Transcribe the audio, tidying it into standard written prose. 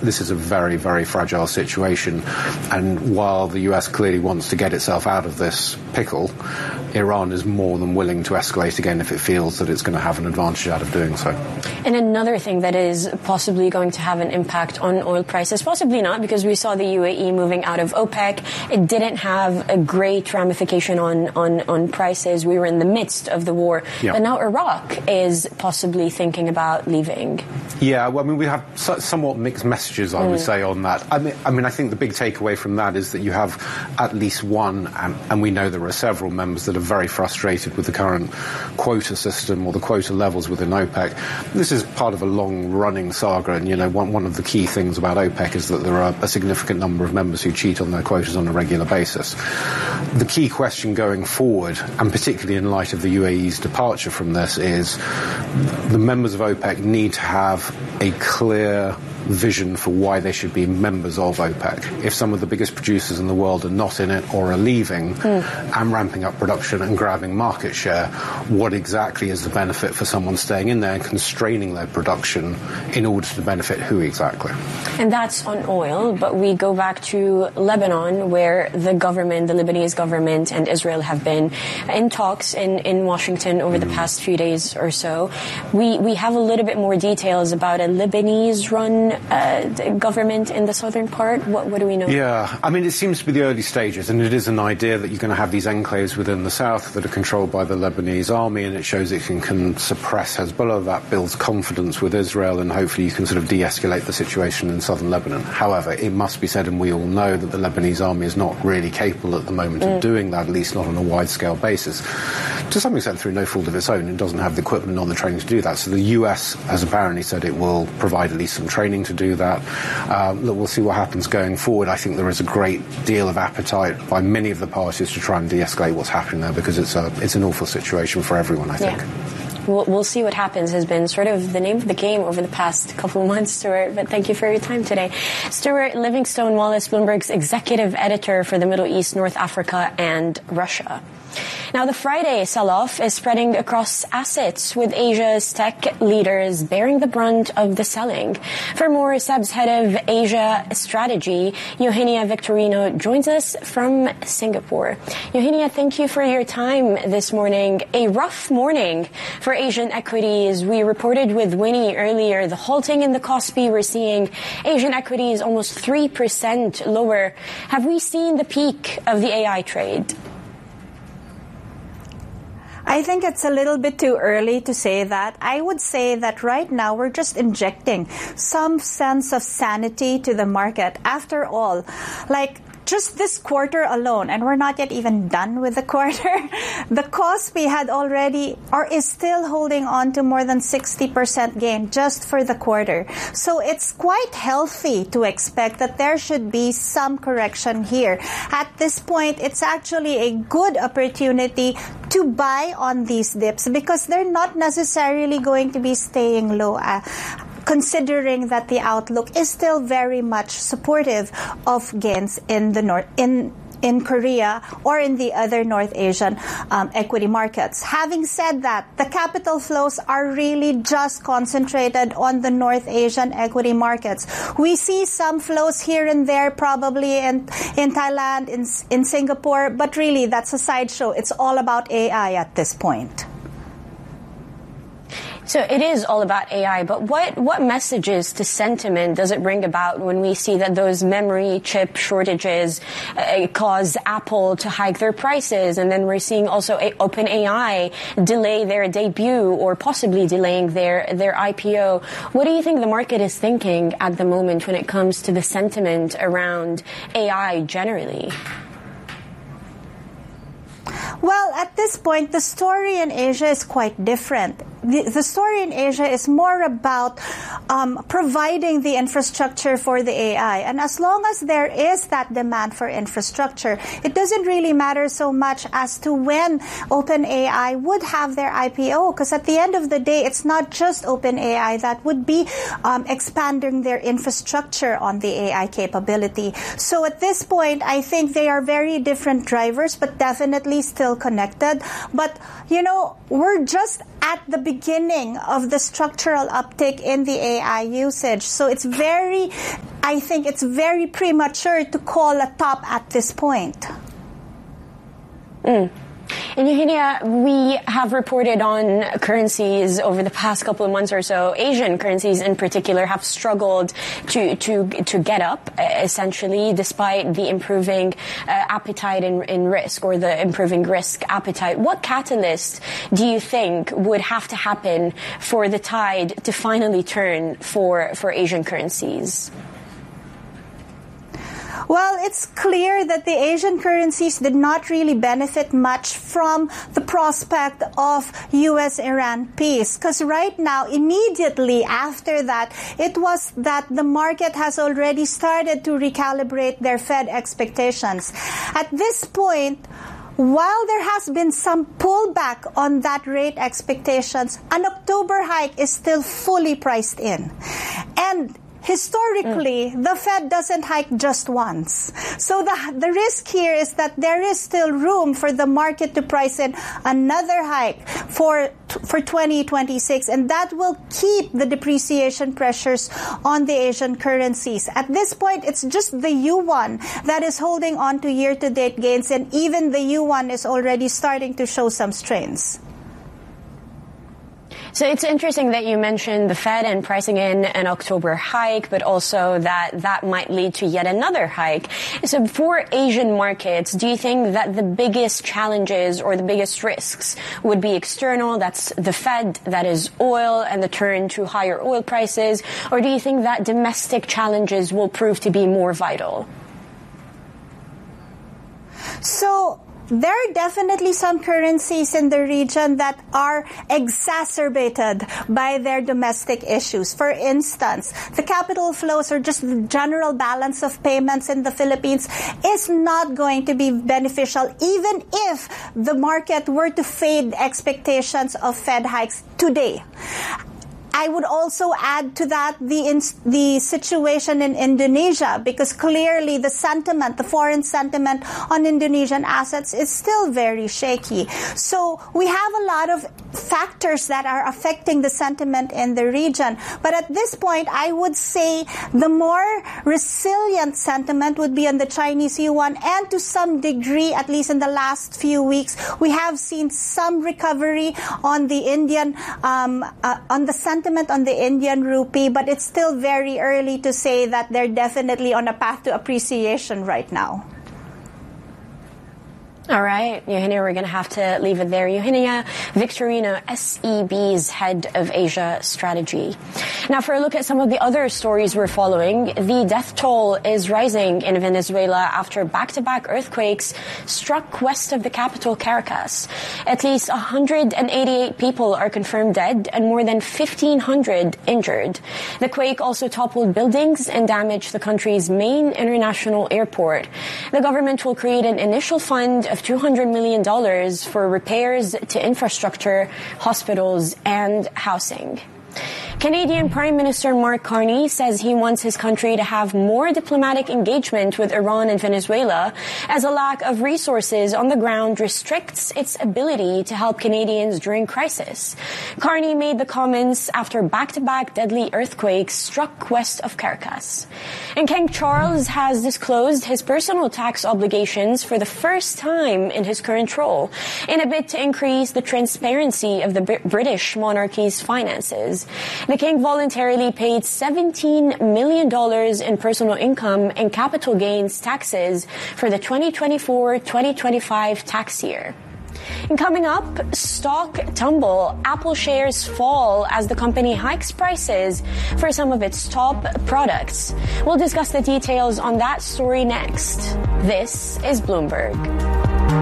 this is a very, very fragile situation. And while the US clearly wants to get itself out of this pickle, Iran is more than willing to escalate again if it feels that it's going to have an advantage out of doing so. And another thing that is possibly going to have an impact on oil prices, possibly not, because we saw the UAE moving out of OPEC. It didn't have a great ramification on prices. We were in the midst of the war. Yeah. But now Iraq is possibly thinking about leaving. Yeah, well, I mean, we have somewhat mixed messages, I would say, on that. I mean, I think the big takeaway from that is that you have at least one, and we know there are several members that are very frustrated with the current quota system or the quota levels within OPEC. This is part of a long-running saga, and, you know, one of the key things about OPEC is that there are a significant number of members who cheat on their quotas on a regular basis. The key question going forward, and particularly in light of the UAE's departure from this, is the members of OPEC need to have a clear vision for why they should be members of OPEC. If some of the biggest producers in the world are not in it or are leaving and ramping up production and grabbing market share, what exactly is the benefit for someone staying in there and constraining their production in order to benefit who exactly? And that's on oil, but we go back to Lebanon, where the government, the Lebanese government and Israel have been in talks in Washington over the past few days or so. We have a little bit more details about a Lebanese-run government in the southern part. What do we know? Yeah, I mean, it seems to be the early stages, and it is an idea that you're going to have these enclaves within the south that are controlled by the Lebanese army, and it shows it can suppress Hezbollah. That builds confidence with Israel, and hopefully you can sort of de-escalate the situation in southern Lebanon. However, it must be said, and we all know, that the Lebanese army is not really capable at the moment of doing that, at least not on a wide-scale basis. To some extent, through no fault of its own, it doesn't have the equipment or the training to do that. So the US has apparently said it will provide at least some training to do that. Look, we'll see what happens going forward. I think there is a great deal of appetite by many of the parties to try and de-escalate what's happening there, because it's an awful situation for everyone, I think. Yeah. We'll see what happens has been sort of the name of the game over the past couple of months, Stuart. But thank you for your time today. Stuart Livingstone Wallace, Bloomberg's executive editor for the Middle East, North Africa, and Russia. Now, the Friday sell-off is spreading across assets, with Asia's tech leaders bearing the brunt of the selling. For more, SEB's head of Asia strategy, Eugenia Victorino, joins us from Singapore. Eugenia, thank you for your time this morning. A rough morning for Asian equities. We reported with Winnie earlier the halting in the Kospi. We're seeing Asian equities almost 3% lower. Have we seen the peak of the AI trade? I think it's a little bit too early to say that. I would say that right now we're just injecting some sense of sanity to the market. After all, just this quarter alone, and we're not yet even done with the quarter, the Kospi had already, or is still holding on to more than 60% gain just for the quarter. So it's quite healthy to expect that there should be some correction here. At this point, it's actually a good opportunity to buy on these dips, because they're not necessarily going to be staying low, considering that the outlook is still very much supportive of gains in the north, in Korea or in the other North Asian equity markets. Having said that, the capital flows are really just concentrated on the North Asian equity markets. We see some flows here and there, probably in Thailand, in Singapore, but really that's a sideshow. It's all about AI at this point. So it is all about AI, but what messages to sentiment does it bring about when we see that those memory chip shortages cause Apple to hike their prices, and then we're seeing also OpenAI delay their debut or possibly delaying their IPO? What do you think the market is thinking at the moment when it comes to the sentiment around AI generally? Well, at this point, the story in Asia is quite different. The story in Asia is more about providing the infrastructure for the AI. And as long as there is that demand for infrastructure, it doesn't really matter so much as to when OpenAI would have their IPO, because at the end of the day, it's not just OpenAI that would be expanding their infrastructure on the AI capability. So at this point, I think they are very different drivers, but definitely still connected. But, we're just at the beginning of the structural uptick in the AI usage. So it's very I think it's very premature to call a top at this point. And Eugenia, we have reported on currencies over the past couple of months or so. Asian currencies in particular have struggled to get up, essentially, despite the improving appetite in risk, or the improving risk appetite. What catalyst do you think would have to happen for the tide to finally turn for Asian currencies? Well, it's clear that the Asian currencies did not really benefit much from the prospect of U.S.-Iran peace. Because right now, immediately after that, it was that the market has already started to recalibrate their Fed expectations. At this point, while there has been some pullback on that rate expectations, an October hike is still fully priced in. And historically, the Fed doesn't hike just once. So the risk here is that there is still room for the market to price in another hike for 2026, and that will keep the depreciation pressures on the Asian currencies. At this point, it's just the yuan that is holding on to year-to-date gains, and even the yuan is already starting to show some strains. So it's interesting that you mentioned the Fed and pricing in an October hike, but also that might lead to yet another hike. So for Asian markets, do you think that the biggest challenges or the biggest risks would be external? That's the Fed, that is oil and the turn to higher oil prices. Or do you think that domestic challenges will prove to be more vital? So there are definitely some currencies in the region that are exacerbated by their domestic issues. For instance, the capital flows or just the general balance of payments in the Philippines is not going to be beneficial even if the market were to fade expectations of Fed hikes today. I would also add to that the situation in Indonesia, because clearly the foreign sentiment on Indonesian assets is still very shaky. So we have a lot of factors that are affecting the sentiment in the region. But at this point, I would say the more resilient sentiment would be on the Chinese yuan, and to some degree, at least in the last few weeks, we have seen some recovery on the Indian, on the sentiment on the Indian rupee, but it's still very early to say that they're definitely on a path to appreciation right now. All right, Eugenia, we're going to have to leave it there. Eugenia Victorino, SEB's head of Asia strategy. Now, for a look at some of the other stories we're following, the death toll is rising in Venezuela after back-to-back earthquakes struck west of the capital, Caracas. At least 188 people are confirmed dead and more than 1,500 injured. The quake also toppled buildings and damaged the country's main international airport. The government will create an initial fund of $200 million for repairs to infrastructure, hospitals, and housing. Canadian Prime Minister Mark Carney says he wants his country to have more diplomatic engagement with Iran and Venezuela, as a lack of resources on the ground restricts its ability to help Canadians during crisis. Carney made the comments after back-to-back deadly earthquakes struck west of Caracas. And King Charles has disclosed his personal tax obligations for the first time in his current role, in a bid to increase the transparency of the British monarchy's finances. The king voluntarily paid $17 million in personal income and capital gains taxes for the 2024-2025 tax year. And coming up, stock tumble. Apple shares fall as the company hikes prices for some of its top products. We'll discuss the details on that story next. This is Bloomberg.